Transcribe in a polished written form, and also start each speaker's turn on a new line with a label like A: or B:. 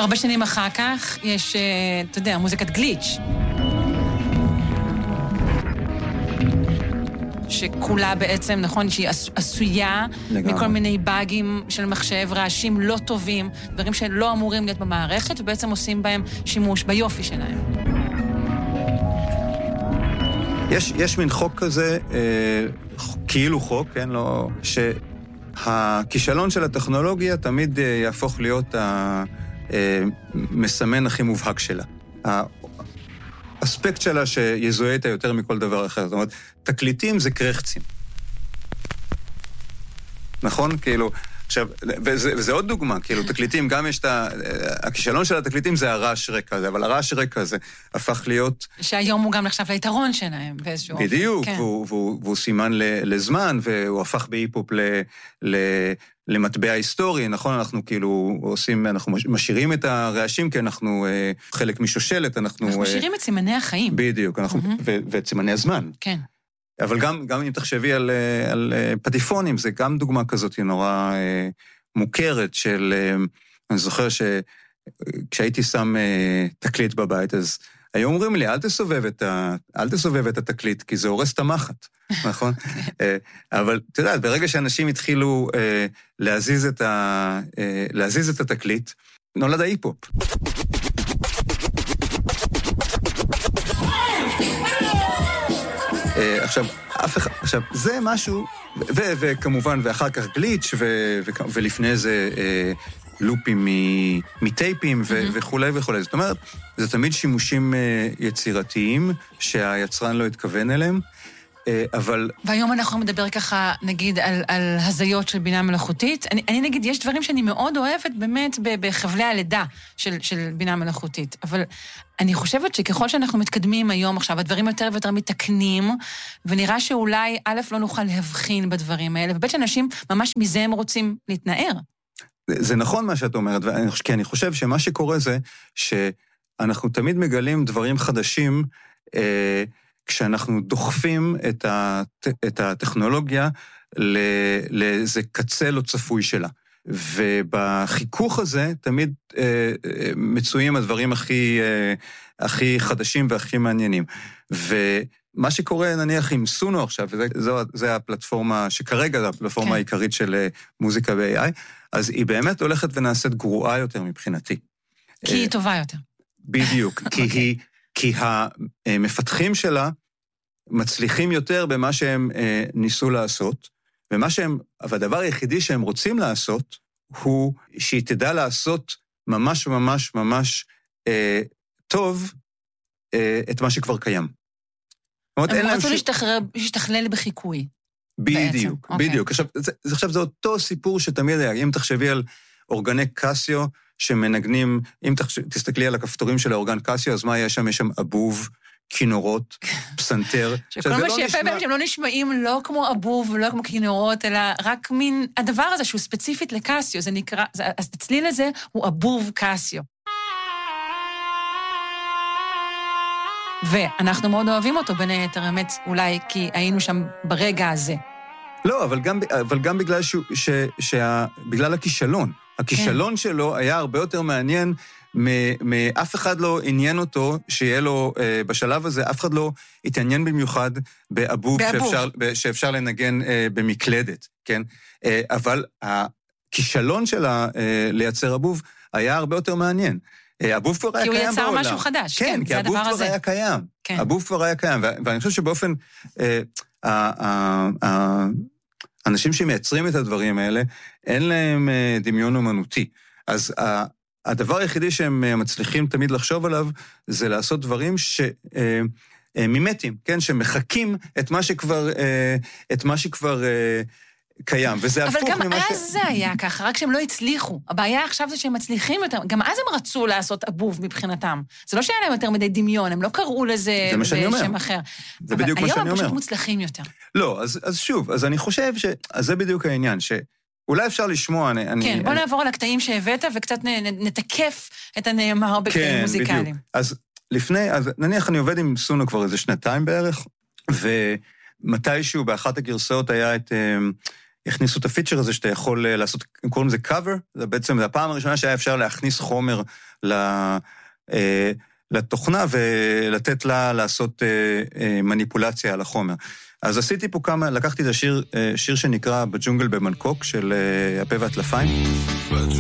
A: והרבה שנים אחר כך יש, אתה יודע, מוזיקת גליץ'. שכולה בעצם, נכון, שהיא עשויה מכל מיני באגים של מחשב, רעשים לא טובים, דברים שלא אמורים להיות במערכת, ובעצם עושים בהם שימוש ביופי שלהם.
B: יש מין חוק כזה, כאילו חוק, כן, לא, שהכישלון של הטכנולוגיה תמיד יהפוך להיות המסמן הכי מובהק שלה. האספקט שלה שיזוהה איתה יותר מכל דבר אחר. זאת אומרת, תקליטים זה קרחצים. נכון? כאילו, עכשיו, וזה עוד דוגמה, כאילו, תקליטים, גם יש הכישלון של התקליטים זה הרעש רקע הזה, אבל הרעש רקע הזה הפך להיות...
A: שהיום הוא גם נחשב ליתרון שלהם, באיזשהו...
B: בדיוק, והוא סימן לזמן, והוא הפך בהיפופ למטבע היסטורי, נכון? אנחנו כאילו עושים, אנחנו משאירים את הרעשים, כי אנחנו חלק משושלת, אנחנו
A: משאירים את סימני החיים.
B: בדיוק, ואת סימני הזמן.
A: כן.
B: אבל גם אם תחשבי על פטיפונים, זה גם דוגמה כזאת נורא מוכרת של, אני זוכר שכשהייתי שם תקליט בבית, אז היו אומרים לי, אל תסובב את התקליט, כי זה הורס את המחט, נכון? אבל אתה יודע, ברגע שאנשים התחילו להזיז את התקליט, נולד ההיפופ. עכשיו, זה משהו, וכמובן, ואחר כך גליץ' ולפני זה לופים מטייפים וכולי וכולי. זאת אומרת, זה תמיד שימושים יצירתיים שהיצרן לא התכוון אליהם, אבל... והיום
A: אנחנו מדבר ככה, נגיד, על הזיות של בינה מלאכותית. אני נגיד, יש דברים שאני מאוד אוהבת באמת בחבלי הלידה של בינה מלאכותית, אבל אני חושבת שככל שאנחנו מתקדמים היום עכשיו, הדברים יותר ויותר מתקנים, ונראה שאולי א' לא נוכל להבחין בדברים האלה, ובית שאנשים ממש מזה הם רוצים להתנער.
B: זה נכון מה שאת אומרת, כי אני חושב שמה שקורה זה שאנחנו תמיד מגלים דברים חדשים, כשאנחנו דוחפים את הטכנולוגיה לאיזה קצה לא צפוי שלה. ובחיכוך הזה תמיד מצויים הדברים הכי חדשים והכי מעניינים. ומה שקורה נניח עם סונו עכשיו, וזה הפלטפורמה שכרגע זה הפלטפורמה העיקרית של מוזיקה ב-AI, אז היא באמת הולכת ונעשית גרועה יותר מבחינתי.
A: כי היא טובה יותר.
B: בדיוק, כי המפתחים שלה מצליחים יותר במה שהם ניסו לעשות, והדבר היחידי שהם רוצים לעשות, הוא שהיא תדע לעשות ממש ממש ממש טוב את מה שכבר קיים.
A: הם רצו להשתכלל בחיקוי.
B: בדיוק, בדיוק. עכשיו זה אותו סיפור שתמיד היה, אם תחשבי על אורגני קסיו שמנגנים, אם תסתכלי על הכפתורים של האורגן קסיו, אז מה יש שם? יש שם אבוב, כינורות, פסנתר.
A: שכל מה שיפה בהם שהם לא נשמעים לא כמו אבוב ולא כמו כינורות, אלא רק מין הדבר הזה שהוא ספציפית לקסיו, זה נקרא, אז הצליל הזה הוא אבוב קסיו. ואנחנו מאוד אוהבים אותו בין היתר, האמת, אולי כי היינו שם ברגע הזה.
B: לא, אבל גם בגלל הכישלון. הכישלון שלו היה הרבה יותר מעניין, מאף אחד לא עניין אותו שיהיה לו בשלב הזה, אף אחד לא התעניין במיוחד באבוב שאפשר לנגן במקלדת, כן? אבל הכישלון שלה לייצר אבוב היה הרבה יותר מעניין. אבוב כבר היה קיים בעולם.
A: כי הוא יצר משהו חדש, כן,
B: כי אבוב כבר היה קיים. אבוב כבר היה קיים, ואני חושב שבאופן, האנשים שמייצרים את הדברים האלה, אין להם דמיון אומנותי. אז הדבר היחידי שהם מצליחים תמיד לחשוב עליו, זה לעשות דברים מימטיים, כן? שמחקים את מה שכבר קיים, וזה הפוך ממה
A: אבל גם אז זה היה ככה, רק שהם לא הצליחו. הבעיה עכשיו זה שהם מצליחים יותר, גם אז הם רצו לעשות אבוב מבחינתם. זה לא שהיה להם יותר מדי דמיון, הם לא קראו לזה בשם אחר.
B: זה בדיוק מה שאני אומר.
A: היום הם פשוט מוצלחים יותר.
B: לא, אז שוב, אז אני חושב שזה בדיוק העניין, שאולי אפשר לשמוע,
A: כן, בוא נעבור על הקטעים שהבאת, וקצת נתקף את הנאמר בקטעים מוזיקליים.
B: בדיוק. אז נניח אני עובד עם סונו כבר איזה 2 בערך, ומתישהו באחת הגרסאות היה הכניסו את הפיצ'ר הזה שאתה יכול לעשות, הם קוראים לזה cover, זה בעצם הפעם הראשונה שהיה אפשר להכניס חומר לתוכנה ולתת לה לעשות מניפולציה על החומר. אז עשיתי פה לקחתי את השיר שנקרא בג'ונגל במנקוק של הפה והטלפיים.